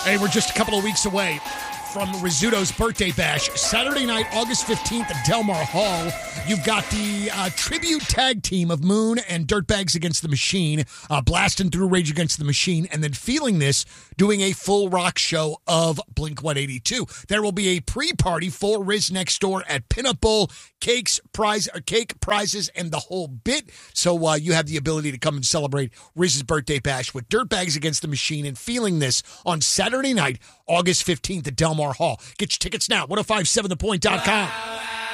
Hey, we're just a couple of weeks away from Rizzuto's birthday bash. Saturday night, August 15th at Del Mar Hall. You've got the tribute tag team of Moon and Dirtbags Against the Machine, blasting through Rage Against the Machine, and then Feeling This, doing a full rock show of Blink-182. There will be a pre-party for Riz next door at Pinup Bowl, cake prizes, and the whole bit. So you have the ability to come and celebrate Riz's birthday bash with Dirtbags Against the Machine and Feeling This on Saturday night, August 15th at Del Mar Hall. Get your tickets now, 1057thepoint.com.